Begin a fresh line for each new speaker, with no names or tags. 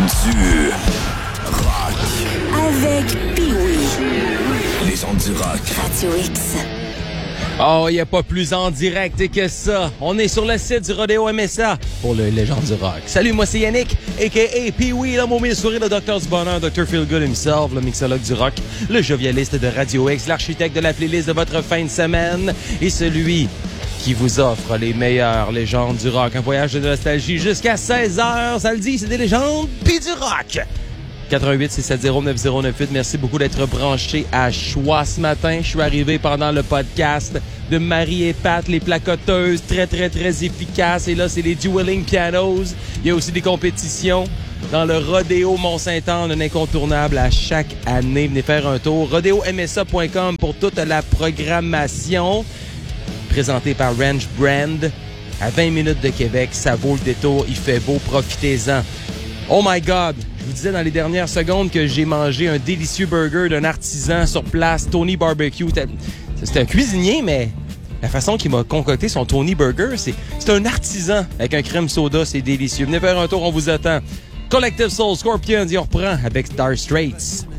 Du rock.
Avec Pee-Wee.
Les gens du rock.
Radio X.
Oh, il n'y a pas plus en direct que ça. On est sur le site du Rodéo MSA pour le Légende du rock. Salut, moi c'est Yannick, a.k.a. Pee-Wee, l'homme au mille souris, le docteur du bonheur, Dr. Feelgood himself, le mixologue du rock, le jovialiste de Radio X, l'architecte de la playlist de votre fin de semaine et celui qui vous offre les meilleures légendes du rock. Un voyage de nostalgie jusqu'à 16h. Ça le dit, c'est des légendes pis du rock. 88-670-9098. Merci beaucoup d'être branché à Choix ce matin. Je suis arrivé pendant le podcast de Marie et Pat, les placoteuses, très, très, très efficaces. Et là, c'est les dueling pianos. Il y a aussi des compétitions dans le Rodéo Mont-Saint-Anne, un incontournable à chaque année. Venez faire un tour. RodéoMSA.com pour toute la programmation. Présenté par Ranch Brand. À 20 minutes de Québec, ça vaut le détour. Il fait beau, profitez-en. Oh my God! Je vous disais dans les dernières secondes que j'ai mangé un délicieux burger d'un artisan sur place, Tony Barbecue. C'était un cuisinier, mais la façon qu'il m'a concocté son Tony Burger, c'est un artisan avec un crème soda, c'est délicieux. Venez faire un tour, on vous attend. Collective Soul, Scorpions, y on reprend avec Dire Straits.